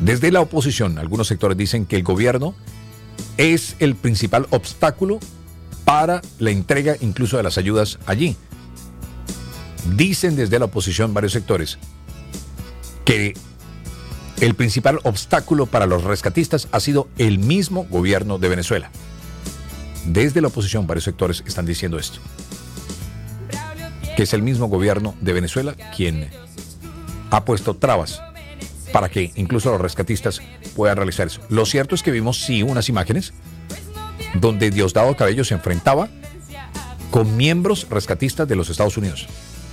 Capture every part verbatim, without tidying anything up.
Desde la oposición, algunos sectores dicen que el gobierno es el principal obstáculo para la entrega incluso de las ayudas allí. Dicen desde la oposición varios sectores que el principal obstáculo para los rescatistas ha sido el mismo gobierno de Venezuela. Desde la oposición varios sectores están diciendo esto, que es el mismo gobierno de Venezuela quien ha puesto trabas para que incluso los rescatistas puedan realizar eso. Lo cierto es que vimos sí unas imágenes donde Diosdado Cabello se enfrentaba con miembros rescatistas de los Estados Unidos.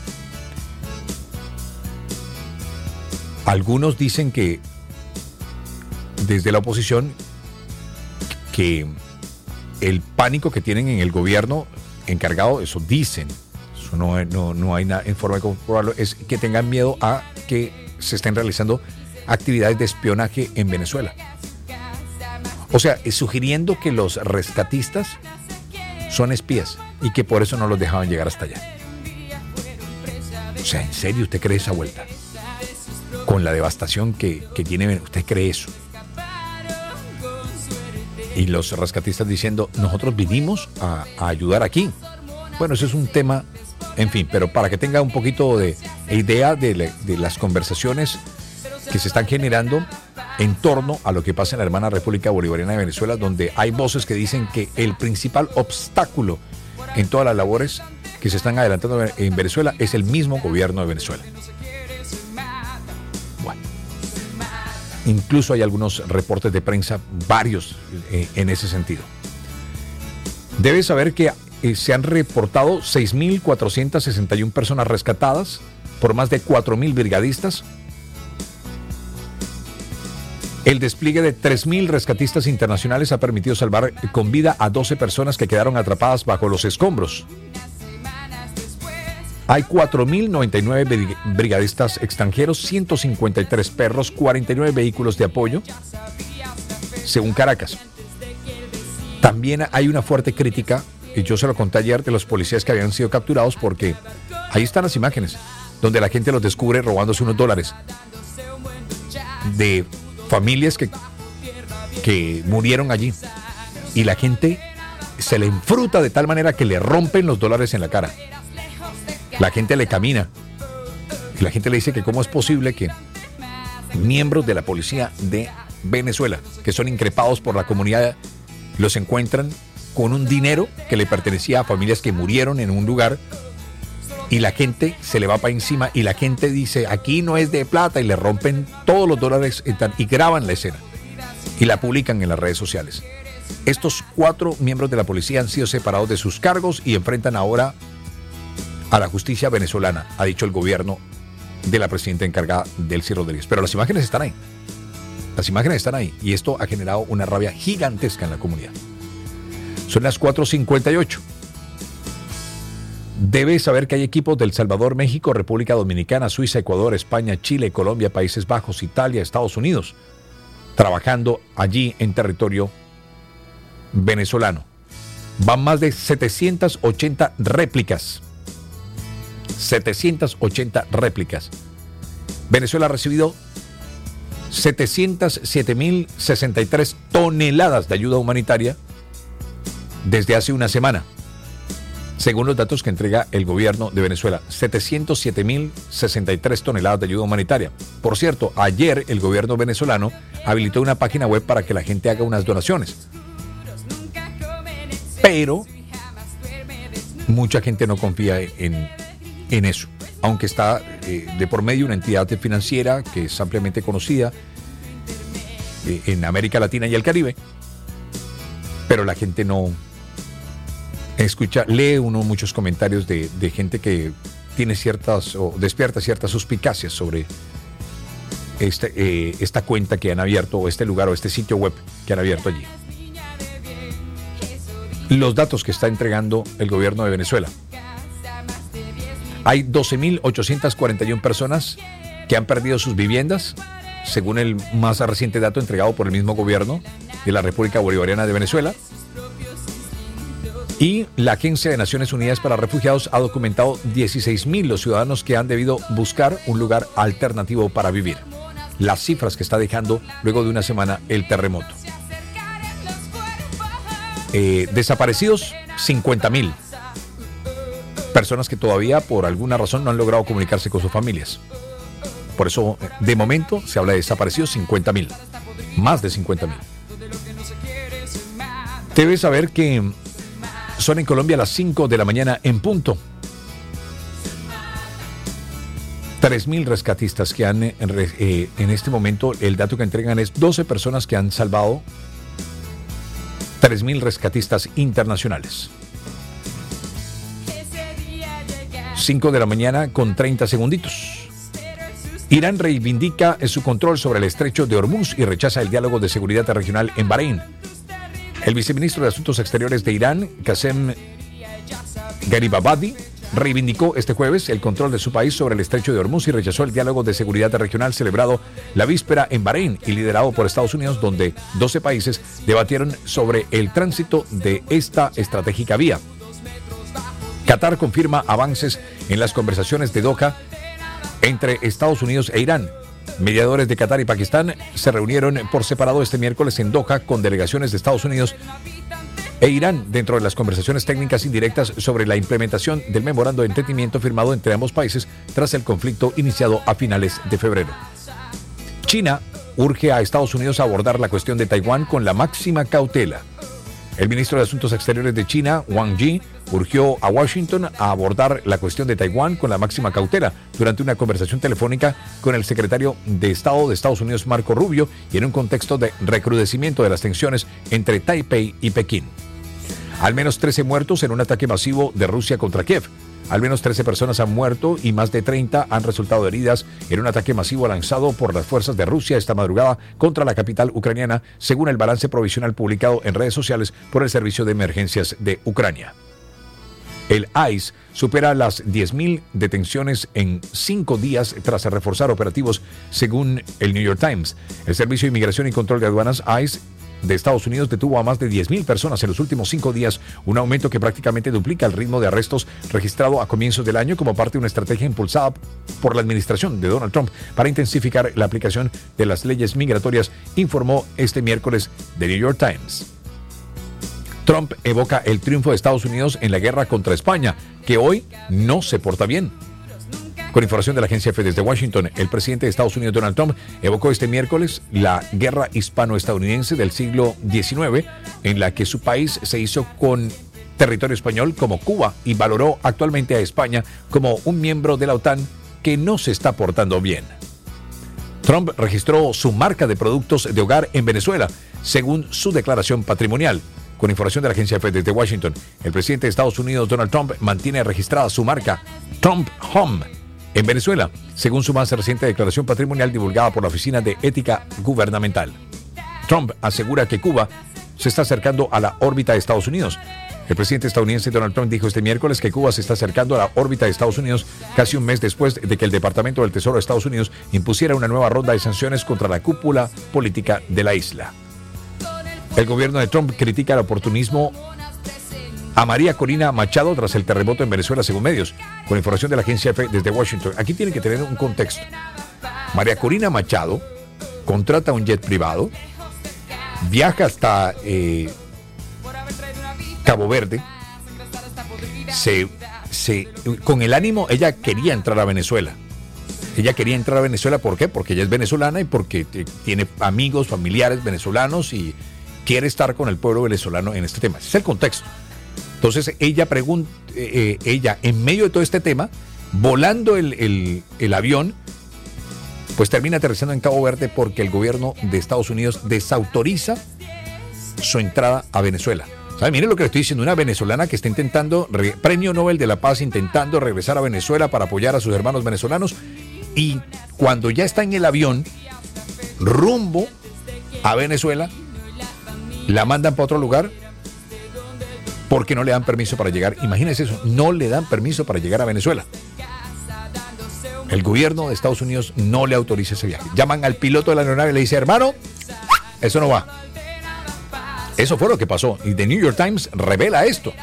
Algunos dicen que desde la oposición que el pánico que tienen en el gobierno encargado, eso dicen, eso no, no, no hay nada en forma de comprobarlo, es que tengan miedo a que se estén realizando actividades de espionaje en Venezuela. O sea, sugiriendo que los rescatistas son espías y que por eso no los dejaban llegar hasta allá. O sea, ¿en serio usted cree esa vuelta? Con la devastación que, que tiene, ¿usted cree eso? Y los rescatistas diciendo, nosotros vinimos a, a ayudar aquí. Bueno, eso es un tema, en fin, pero para que tenga un poquito de idea de, le, de las conversaciones que se están generando en torno a lo que pasa en la hermana República Bolivariana de Venezuela, donde hay voces que dicen que el principal obstáculo en todas las labores que se están adelantando en Venezuela es el mismo gobierno de Venezuela. Bueno, incluso hay algunos reportes de prensa, varios eh, en ese sentido. Debes saber que eh, se han reportado seis mil cuatrocientas sesenta y una personas rescatadas por más de cuatro mil brigadistas. El despliegue de tres mil rescatistas internacionales ha permitido salvar con vida a doce personas que quedaron atrapadas bajo los escombros. Hay cuatro mil noventa y nueve brigadistas extranjeros, ciento cincuenta y tres perros, cuarenta y nueve vehículos de apoyo, según Caracas. También hay una fuerte crítica, y yo se lo conté ayer, de los policías que habían sido capturados, porque ahí están las imágenes, donde la gente los descubre robándose unos dólares de familias que, que murieron allí, y la gente se le enfruta de tal manera que le rompen los dólares en la cara. La gente le camina y la gente le dice que cómo es posible que miembros de la policía de Venezuela, que son increpados por la comunidad, los encuentran con un dinero que le pertenecía a familias que murieron en un lugar, y la gente se le va para encima y la gente dice, aquí no es de plata, y le rompen todos los dólares y graban la escena y la publican en las redes sociales. Estos cuatro miembros de la policía han sido separados de sus cargos y enfrentan ahora a la justicia venezolana, ha dicho el gobierno de la presidenta encargada, Delcy Rodríguez. Pero las imágenes están ahí. Las imágenes están ahí y esto ha generado una rabia gigantesca en la comunidad. Son las cuatro cincuenta y ocho. Debes saber que hay equipos de El Salvador, México, República Dominicana, Suiza, Ecuador, España, Chile, Colombia, Países Bajos, Italia, Estados Unidos, trabajando allí en territorio venezolano. Van más de setecientas ochenta réplicas. setecientas ochenta réplicas. Venezuela ha recibido setecientas siete mil sesenta y tres toneladas de ayuda humanitaria desde hace una semana, según los datos que entrega el gobierno de Venezuela. setecientas siete mil sesenta y tres toneladas de ayuda humanitaria. Por cierto, ayer el gobierno venezolano habilitó una página web para que la gente haga unas donaciones, pero mucha gente no confía en, en eso, aunque está eh, de por medio una entidad financiera que es ampliamente conocida eh, en América Latina y el Caribe, pero la gente no escucha, lee uno muchos comentarios de, de gente que tiene ciertas o despierta ciertas suspicacias sobre este, eh, esta cuenta que han abierto, o este lugar o este sitio web que han abierto allí. Los datos que está entregando el gobierno de Venezuela: hay doce mil ochocientas cuarenta y una personas que han perdido sus viviendas, según el más reciente dato entregado por el mismo gobierno de la República Bolivariana de Venezuela. Y la Agencia de Naciones Unidas para Refugiados ha documentado dieciséis mil los ciudadanos que han debido buscar un lugar alternativo para vivir. las cifras que está dejando luego de una semana el terremoto. Eh, desaparecidos, cincuenta mil. Personas que todavía por alguna razón no han logrado comunicarse con sus familias. Por eso, de momento, se habla de desaparecidos cincuenta mil. Más de cincuenta mil. Debes saber que son en Colombia las cinco de la mañana en punto. tres mil rescatistas que han, eh, en este momento, el dato que entregan es doce personas que han salvado. tres mil rescatistas internacionales. cinco de la mañana con treinta segunditos. Irán reivindica su control sobre el estrecho de Hormuz y rechaza el diálogo de seguridad regional en Bahrein. El viceministro de Asuntos Exteriores de Irán, Qasem Gharibabadi, reivindicó este jueves el control de su país sobre el estrecho de Hormuz y rechazó el diálogo de seguridad regional celebrado la víspera en Bahrein y liderado por Estados Unidos, donde doce países debatieron sobre el tránsito de esta estratégica vía. Qatar confirma avances en las conversaciones de Doha entre Estados Unidos e Irán. Mediadores de Qatar y Pakistán se reunieron por separado este miércoles en Doha con delegaciones de Estados Unidos e Irán dentro de las conversaciones técnicas indirectas sobre la implementación del memorando de entendimiento firmado entre ambos países tras el conflicto iniciado a finales de febrero. China urge a Estados Unidos a abordar la cuestión de Taiwán con la máxima cautela. El ministro de Asuntos Exteriores de China, Wang Yi, urgió a Washington a abordar la cuestión de Taiwán con la máxima cautela durante una conversación telefónica con el secretario de Estado de Estados Unidos, Marco Rubio, y en un contexto de recrudecimiento de las tensiones entre Taipei y Pekín. Al menos trece muertos en un ataque masivo de Rusia contra Kiev. Al menos trece personas han muerto y más de treinta han resultado heridas en un ataque masivo lanzado por las fuerzas de Rusia esta madrugada contra la capital ucraniana, según el balance provisional publicado en redes sociales por el Servicio de Emergencias de Ucrania. El I C E supera las diez mil detenciones en cinco días tras reforzar operativos, según el New York Times. El Servicio de Inmigración y Control de Aduanas, I C E, de Estados Unidos detuvo a más de diez mil personas en los últimos cinco días, un aumento que prácticamente duplica el ritmo de arrestos registrado a comienzos del año como parte de una estrategia impulsada por la administración de Donald Trump para intensificar la aplicación de las leyes migratorias, informó este miércoles The New York Times. Trump evoca el triunfo de Estados Unidos en la guerra contra España, que hoy no se porta bien. Con información de la agencia F desde Washington, el presidente de Estados Unidos, Donald Trump, evocó este miércoles la guerra hispano-estadounidense del siglo diecinueve, en la que su país se hizo con territorio español como Cuba y valoró actualmente a España como un miembro de la OTAN que no se está portando bien. Trump registró su marca de productos de hogar en Venezuela, según su declaración patrimonial. Con información de la agencia F desde Washington, el presidente de Estados Unidos, Donald Trump, mantiene registrada su marca Trump Home en Venezuela, según su más reciente declaración patrimonial divulgada por la Oficina de Ética Gubernamental. Trump asegura que Cuba se está acercando a la órbita de Estados Unidos. El presidente estadounidense Donald Trump dijo este miércoles que Cuba se está acercando a la órbita de Estados Unidos casi un mes después de que el Departamento del Tesoro de Estados Unidos impusiera una nueva ronda de sanciones contra la cúpula política de la isla. El gobierno de Trump critica el oportunismo a María Corina Machado tras el terremoto en Venezuela, según medios. Con información de la agencia F desde Washington. Aquí tiene que tener un contexto. María Corina Machado contrata un jet privado, viaja hasta eh, Cabo Verde, se, se, con el ánimo, ella quería entrar a Venezuela. Ella quería entrar a Venezuela, ¿por qué? Porque ella es venezolana y porque tiene amigos, familiares venezolanos y quiere estar con el pueblo venezolano en este tema. Ese es el contexto. Entonces ella pregunta, eh, ella en medio de todo este tema, volando el, el, el avión, pues termina aterrizando en Cabo Verde porque el gobierno de Estados Unidos desautoriza su entrada a Venezuela. ¿Sabe? Miren lo que le estoy diciendo, una venezolana que está intentando, re, Premio Nobel de la Paz, intentando regresar a Venezuela para apoyar a sus hermanos venezolanos, y cuando ya está en el avión, rumbo a Venezuela, la mandan para otro lugar porque no le dan permiso para llegar. Imagínense eso, no le dan permiso para llegar a Venezuela. El gobierno de Estados Unidos no le autoriza ese viaje. Llaman al piloto de la aeronave y le dice, hermano, eso no va. Eso fue lo que pasó. Y The New York Times revela esto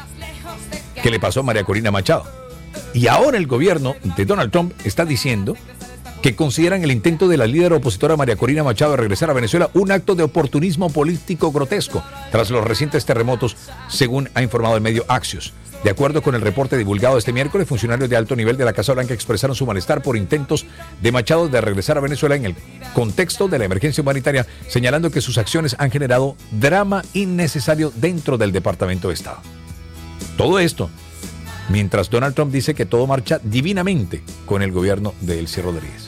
que le pasó a María Corina Machado. Y ahora el gobierno de Donald Trump está diciendo que consideran el intento de la líder opositora María Corina Machado de regresar a Venezuela un acto de oportunismo político grotesco tras los recientes terremotos, según ha informado el medio Axios. De acuerdo con el reporte divulgado este miércoles, funcionarios de alto nivel de la Casa Blanca expresaron su malestar por intentos de Machado de regresar a Venezuela en el contexto de la emergencia humanitaria, señalando que sus acciones han generado drama innecesario dentro del Departamento de Estado. Todo esto mientras Donald Trump dice que todo marcha divinamente con el gobierno de Elsie Rodríguez.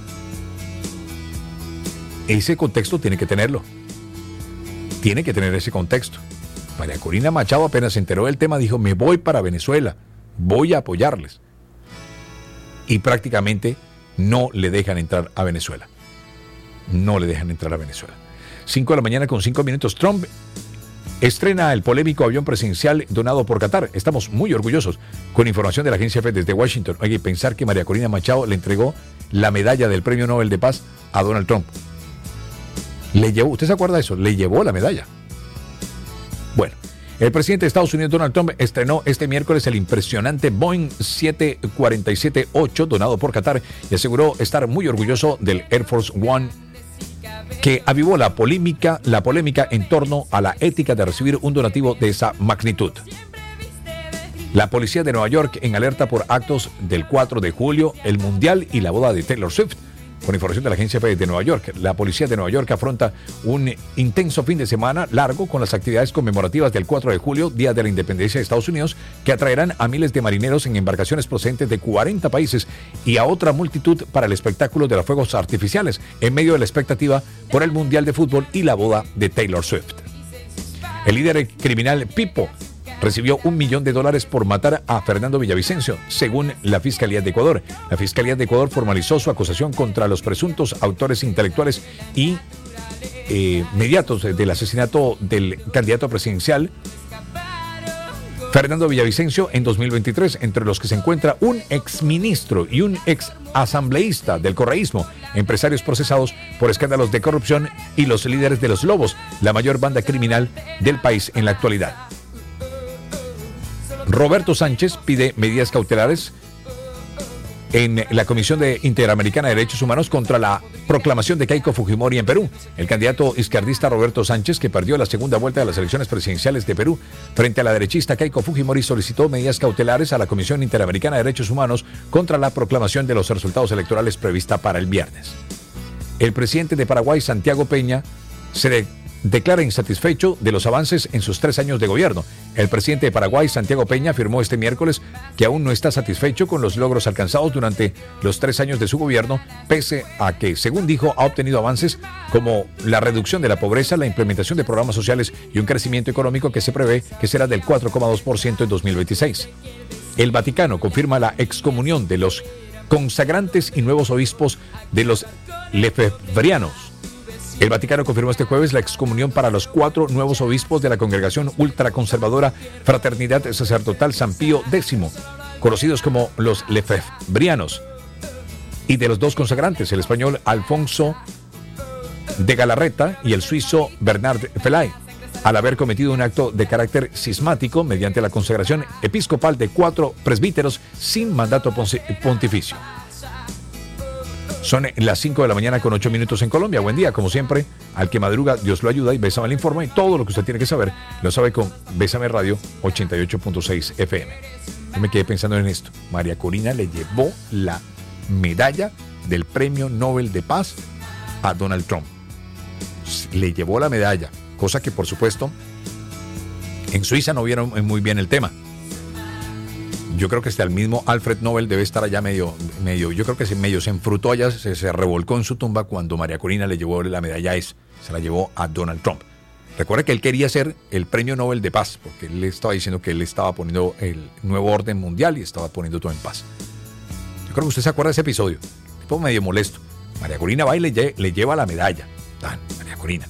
Ese contexto tiene que tenerlo. Tiene que tener ese contexto. María Corina Machado apenas se enteró del tema, dijo, me voy para Venezuela, voy a apoyarles. Y prácticamente no le dejan entrar a Venezuela. No le dejan entrar a Venezuela. cinco de la mañana con cinco minutos. Trump estrena el polémico avión presidencial donado por Qatar. Estamos muy orgullosos. Con información de la agencia F desde Washington. Hay que pensar que María Corina Machado le entregó la medalla del Premio Nobel de Paz a Donald Trump. Le llevó, ¿usted se acuerda de eso? Le llevó la medalla. Bueno, el presidente de Estados Unidos, Donald Trump, estrenó este miércoles el impresionante Boeing siete cuarenta y siete ocho donado por Qatar y aseguró estar muy orgulloso del Air Force One, que avivó la polémica, la polémica en torno a la ética de recibir un donativo de esa magnitud. La policía de Nueva York en alerta por actos del cuatro de julio, el Mundial y la boda de Taylor Swift. Con información de la agencia F de Nueva York, la policía de Nueva York afronta un intenso fin de semana largo con las actividades conmemorativas del cuatro de julio, Día de la Independencia de Estados Unidos, que atraerán a miles de marineros en embarcaciones procedentes de cuarenta países y a otra multitud para el espectáculo de los fuegos artificiales, en medio de la expectativa por el Mundial de Fútbol y la boda de Taylor Swift. El líder criminal Pipo recibió un millón de dólares por matar a Fernando Villavicencio, según la Fiscalía de Ecuador. La Fiscalía de Ecuador formalizó su acusación contra los presuntos autores intelectuales y eh, mediatos del asesinato del candidato presidencial Fernando Villavicencio en dos mil veintitrés, entre los que se encuentra un exministro y un ex asambleísta del correísmo, empresarios procesados por escándalos de corrupción y los líderes de los Lobos, la mayor banda criminal del país en la actualidad. Roberto Sánchez pide medidas cautelares en la Comisión de Interamericana de Derechos Humanos contra la proclamación de Keiko Fujimori en Perú. El candidato izquierdista Roberto Sánchez, que perdió la segunda vuelta de las elecciones presidenciales de Perú frente a la derechista Keiko Fujimori, solicitó medidas cautelares a la Comisión Interamericana de Derechos Humanos contra la proclamación de los resultados electorales prevista para el viernes. El presidente de Paraguay, Santiago Peña, se de declara insatisfecho de los avances en sus tres años de gobierno. El presidente de Paraguay, Santiago Peña, afirmó este miércoles que aún no está satisfecho con los logros alcanzados durante los tres años de su gobierno, pese a que, según dijo, ha obtenido avances como la reducción de la pobreza, la implementación de programas sociales y un crecimiento económico que se prevé que será del cuatro coma dos por ciento en dos mil veintiséis. El Vaticano confirma la excomunión de los consagrantes y nuevos obispos de los lefebvrianos. El Vaticano confirmó este jueves la excomunión para los cuatro nuevos obispos de la congregación ultraconservadora Fraternidad Sacerdotal San Pío X, conocidos como los lefebvrianos, y de los dos consagrantes, el español Alfonso de Galarreta y el suizo Bernard Felay, al haber cometido un acto de carácter cismático mediante la consagración episcopal de cuatro presbíteros sin mandato pontificio. Son las cinco de la mañana con ocho minutos en Colombia. Buen día, como siempre, al que madruga, Dios lo ayuda y Bésame le informa, y todo lo que usted tiene que saber lo sabe con Bésame Radio ochenta y ocho punto seis F M. Yo me quedé pensando en esto. María Corina le llevó la medalla del Premio Nobel de Paz a Donald Trump. Le llevó la medalla, cosa que, por supuesto, en Suiza no vieron muy bien el tema. Yo creo que hasta el mismo Alfred Nobel debe estar allá medio, medio yo creo que se medio se enfrutó allá, se, se revolcó en su tumba cuando María Corina le llevó la medalla esa, se la llevó a Donald Trump. Recuerda que él quería ser el Premio Nobel de Paz, porque él estaba diciendo que él estaba poniendo el nuevo orden mundial y estaba poniendo todo en paz. Yo creo que usted se acuerda de ese episodio, tipo medio molesto. María Corina va y le, le lleva la medalla, Dan, María Corina,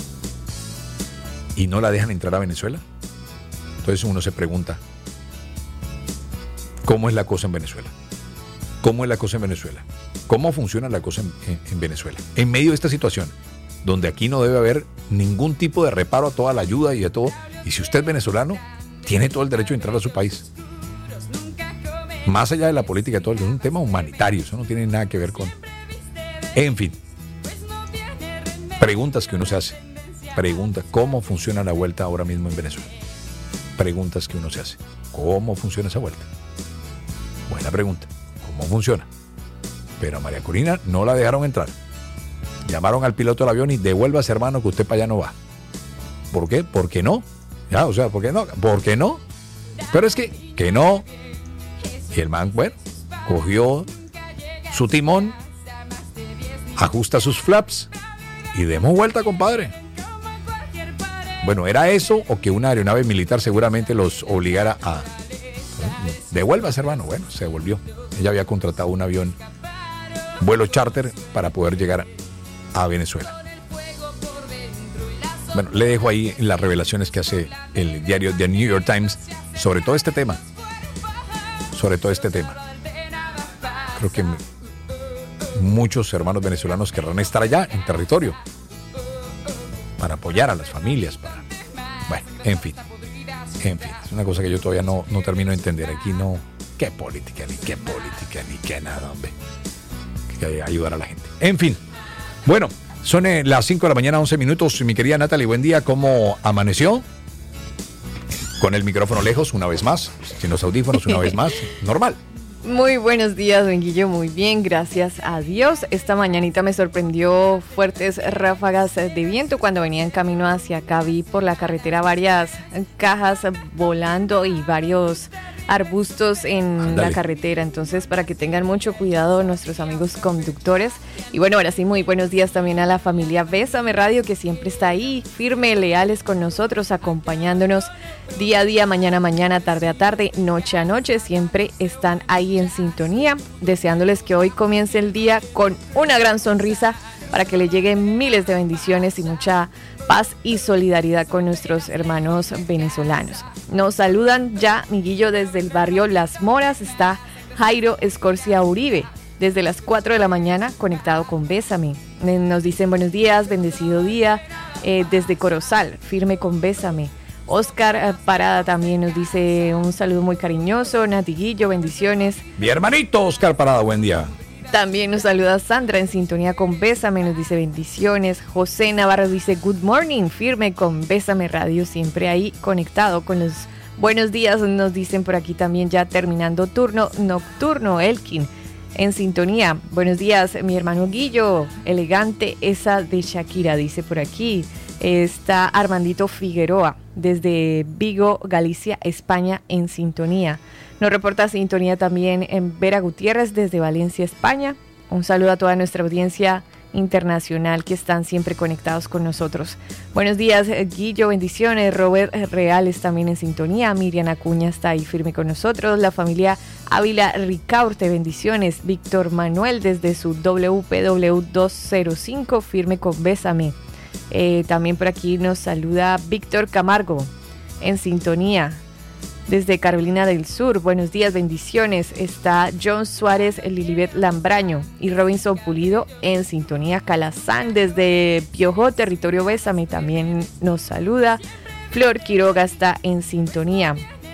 y no la dejan entrar a Venezuela. Entonces uno se pregunta, ¿cómo es la cosa en Venezuela? ¿Cómo es la cosa en Venezuela? ¿Cómo funciona la cosa en, en, en Venezuela? En medio de esta situación, donde aquí no debe haber ningún tipo de reparo a toda la ayuda y a todo. Y si usted es venezolano, tiene todo el derecho de entrar a su país. Más allá de la política, todo es un tema humanitario. Eso no tiene nada que ver con, En fin, preguntas que uno se hace. Pregunta, ¿cómo funciona la vuelta ahora mismo en Venezuela? Preguntas que uno se hace. ¿Cómo funciona esa vuelta? Buena pregunta. ¿Cómo funciona? Pero a María Corina no la dejaron entrar. Llamaron al piloto del avión y devuélvase, hermano, que usted para allá no va. ¿Por qué? ¿Por qué no? Ya, o sea, ¿por qué no? ¿Por qué no? Pero es que, que no. Y el man, bueno, cogió su timón, ajusta sus flaps y demos vuelta, compadre. Bueno, ¿era eso o que una aeronave militar seguramente los obligara a... Devuélvase, hermano. Bueno, se devolvió. Ella había contratado un avión, vuelo charter, para poder llegar a Venezuela. Bueno, le dejo ahí las revelaciones que hace el diario The New York Times sobre todo este tema. Sobre todo este tema. Creo que muchos hermanos venezolanos querrán estar allá, en territorio, para apoyar a las familias, para... Bueno, en fin. En fin, es una cosa que yo todavía no, no termino de entender. Aquí no... ¿Qué política? Ni qué política, ni qué nada, hombre. Que ayudar a la gente. En fin. Bueno, son eh, las cinco de la mañana, once minutos. Mi querida Natalie, buen día. ¿Cómo amaneció? Con el micrófono lejos, una vez más. Sin los audífonos, una vez más. Normal. Muy buenos días, don Guillo. Muy bien, gracias a Dios. Esta mañanita me sorprendió fuertes ráfagas de viento cuando venía en camino hacia acá. Vi por la carretera varias cajas volando y varios arbustos en Andale. la carretera. Entonces, para que tengan mucho cuidado nuestros amigos conductores. Y bueno, ahora sí, muy buenos días también a la familia Bésame Radio, que siempre está ahí, firme, leales con nosotros, acompañándonos día a día, mañana a mañana, tarde a tarde, noche a noche. Siempre están ahí en sintonía, deseándoles que hoy comience el día con una gran sonrisa para que le lleguen miles de bendiciones y mucha paz y solidaridad con nuestros hermanos venezolanos. Nos saludan ya, Miguillo, desde el barrio Las Moras. Está Jairo Escorcia Uribe, desde las cuatro de la mañana, conectado con Bésame. Nos dicen buenos días, bendecido día, eh, desde Corozal, firme con Bésame. Oscar Parada también nos dice un saludo muy cariñoso. Natiguillo, bendiciones. Mi hermanito Oscar Parada, buen día. También nos saluda Sandra en sintonía con Bésame, nos dice bendiciones. José Navarro dice good morning, firme con Bésame Radio, siempre ahí conectado con los buenos días. Nos dicen por aquí también ya terminando turno nocturno, Elkin en sintonía. Buenos días, mi hermano Guillo, elegante esa de Shakira, dice por aquí. Está Armandito Figueroa desde Vigo, Galicia, España, en sintonía. Nos reporta sintonía también en Vera Gutiérrez desde Valencia, España. Un saludo a toda nuestra audiencia internacional que están siempre conectados con nosotros. Buenos días, Guillo, bendiciones. Robert Reales también en sintonía. Miriam Acuña está ahí firme con nosotros. La familia Ávila Ricaurte, bendiciones. Víctor Manuel desde su W P W doscientos cinco, firme con Bésame. Eh, también por aquí nos saluda Víctor Camargo en sintonía desde Carolina del Sur. Buenos días, bendiciones. Está John Suárez, Lilibet Lambraño y Robinson Pulido en sintonía. Calazán desde Piojó, territorio Bésame, también nos saluda. Flor Quiroga está en sintonía.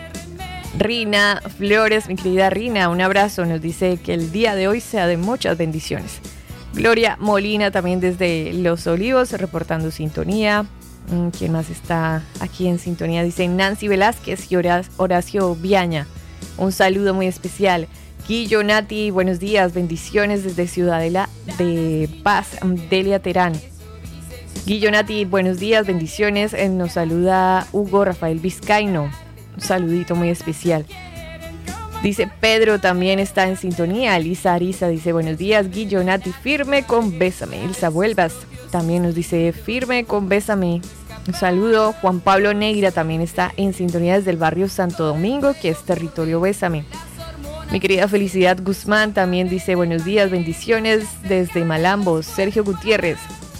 Rina Flores, mi querida Rina, un abrazo. Nos dice que el día de hoy sea de muchas bendiciones. Gloria Molina también desde Los Olivos reportando sintonía. ¿Quién más está aquí en sintonía? Dice Nancy Velázquez y Horacio Viaña. Un saludo muy especial. Guillo, Nati, buenos días, bendiciones desde Ciudadela de Paz, Delia Terán. Guillo, Nati, buenos días, bendiciones. Nos saluda Hugo Rafael Vizcaíno. Un saludito muy especial. Dice Pedro también está en sintonía. Elisa Ariza dice buenos días, Guillo, Nati, firme con Bésame. Elsa Vuelvas también nos dice firme con Bésame. Un saludo. Juan Pablo Negra también está en sintonía desde el barrio Santo Domingo, que es territorio Bésame. Mi querida Felicidad Guzmán también dice buenos días, bendiciones desde Malambo. Sergio Gutiérrez,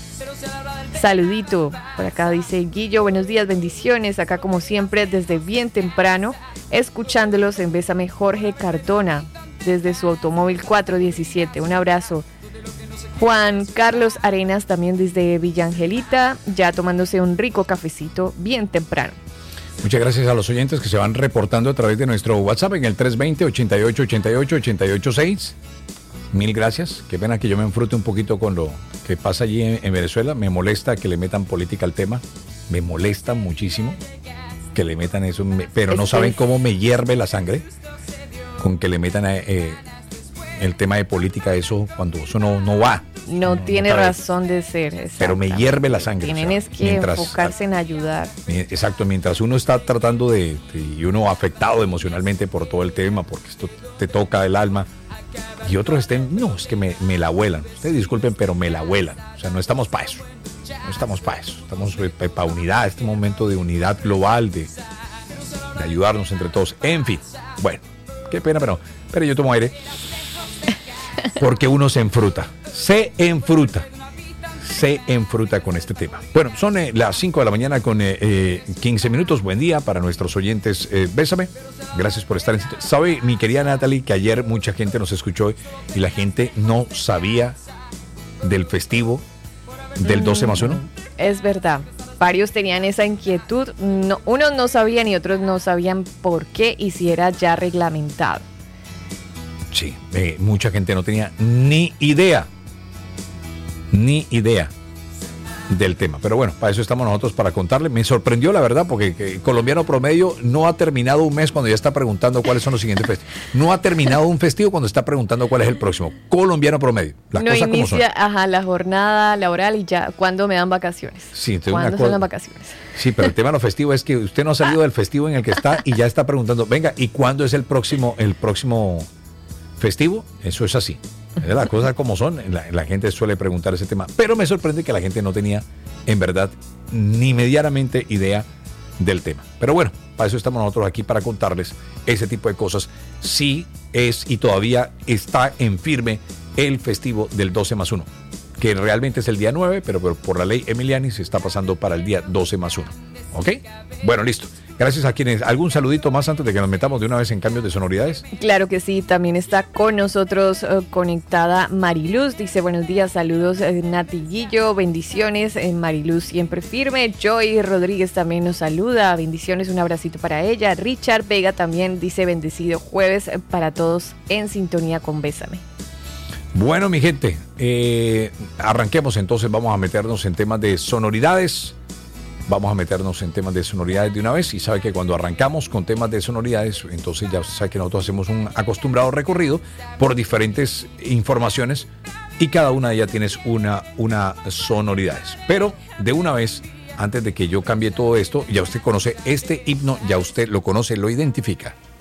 saludito. Por acá dice Guillo, buenos días, bendiciones. Acá como siempre desde bien temprano, escuchándolos en Bésame. Jorge Cardona desde su automóvil cuatro diecisiete. Un abrazo. Juan Carlos Arenas también desde Villa Angelita, ya tomándose un rico cafecito bien temprano. Muchas gracias a los oyentes que se van reportando a través de nuestro WhatsApp en el tres veinte, ochenta y ocho, ochenta y ocho, ochenta y ocho seis. Mil gracias. Qué pena que yo me enfrute un poquito con lo que pasa allí en, en Venezuela. Me molesta que le metan política al tema. Me molesta muchísimo que le metan eso. Me, pero no saben cómo me hierve la sangre con que le metan eh, el tema de política a eso cuando eso no, no va. No, no tiene no razón de ser. Pero me hierve la sangre. Tienen o sea, es que mientras, enfocarse en ayudar. Exacto, mientras uno está tratando de, de, y uno afectado emocionalmente por todo el tema, porque esto te toca el alma, y otros estén, no, es que me, me la vuelan. Ustedes disculpen, pero me la vuelan. O sea, no estamos para eso. No estamos para eso. Estamos para unidad, este momento de unidad global, de, de ayudarnos entre todos. En fin, bueno, qué pena, pero, pero yo tomo aire. Porque uno se enfruta. Se enfruta. Se enfruta con este tema. Bueno, son eh, las cinco de la mañana con eh, eh, quince minutos. Buen día para nuestros oyentes. Eh, Bésame. Gracias por estar en sitio. Sabe, mi querida Natalie, que ayer mucha gente nos escuchó y la gente no sabía del festivo del doce más uno. Es verdad. Varios tenían esa inquietud. No, unos no sabían y otros no sabían por qué y si era ya reglamentado. Sí, eh, mucha gente no tenía ni idea, ni idea del tema. Pero bueno, para eso estamos nosotros, para contarle. Me sorprendió la verdad, porque el colombiano promedio no ha terminado un mes cuando ya está preguntando cuáles son los siguientes festivos. No ha terminado un festivo cuando está preguntando cuál es el próximo. Colombiano promedio. Las no cosas inicia, como son. Ajá, la jornada laboral y ya, ¿cuándo me dan vacaciones? Sí, ¿Cuándo son las vacaciones? Sí, pero el tema de los festivos es que usted no ha salido del festivo en el que está y ya está preguntando, venga, ¿y cuándo es el próximo, el próximo festivo? Eso es así. Es las cosas como son. La, la gente suele preguntar ese tema, pero me sorprende que la gente no tenía en verdad ni medianamente idea del tema. Pero bueno, para eso estamos nosotros aquí, para contarles ese tipo de cosas. Sí es y todavía está en firme el festivo del doce más uno, que realmente es el día nueve, pero, pero por la ley Emiliani se está pasando para el día doce más uno. ¿Ok? Bueno, listo. Gracias a quienes. ¿Algún saludito más antes de que nos metamos de una vez en cambios de sonoridades? Claro que sí, también está con nosotros uh, conectada Mariluz. Dice buenos días, saludos eh, Nati Guillo, bendiciones. Eh, Mariluz siempre firme. Joy Rodríguez también nos saluda, bendiciones, un abracito para ella. Richard Vega también dice bendecido jueves para todos en sintonía con Bésame. Bueno, mi gente, eh, arranquemos entonces, vamos a meternos en temas de sonoridades. Vamos a meternos en temas de sonoridades de una vez, y sabe que cuando arrancamos con temas de sonoridades, entonces ya sabe que nosotros hacemos un acostumbrado recorrido por diferentes informaciones y cada una de ellas tiene una, una sonoridades. Pero de una vez, antes de que yo cambie todo esto, ya usted conoce este himno, ya usted lo conoce, lo identifica.